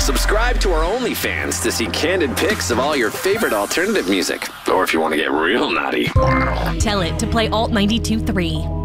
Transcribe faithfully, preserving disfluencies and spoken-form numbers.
Subscribe to our OnlyFans to see candid pics of all your favorite alternative music. Or if you want to get real naughty, Tell it to play Alt ninety-two point three.